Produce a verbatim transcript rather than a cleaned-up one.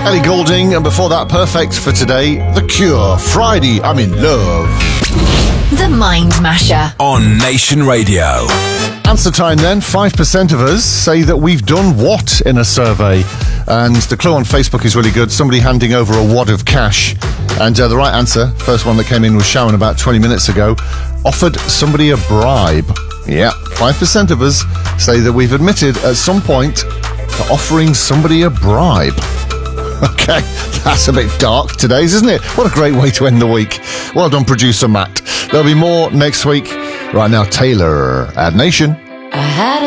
Ellie Goulding, and before that, perfect for today, The Cure, Friday, I'm in love. The Mind Masher on Nation Radio. Answer time then. five percent of us say that we've done what in a survey? And the clue on Facebook is really good. Somebody handing over a wad of cash. And uh, the right answer, first one that came in was Sharon about twenty minutes ago, offered somebody a bribe. Yeah, five percent of us say that we've admitted at some point to offering somebody a bribe. Okay, that's a bit dark today's, isn't it? What a great way to end the week. Well done, producer Matt. There'll be more next week. Right now, Taylor at Nation. I had a